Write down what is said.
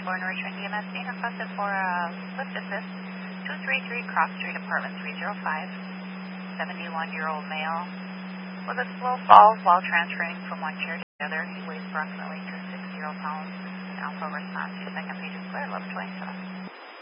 Richmond EMS being requested for lift assist 233 Cross Street, apartment 305. 71-year-old male with a slow fall while transferring from one chair to the other. He weighs approximately 260 pounds. Alpha response, your second page is clear, level 27.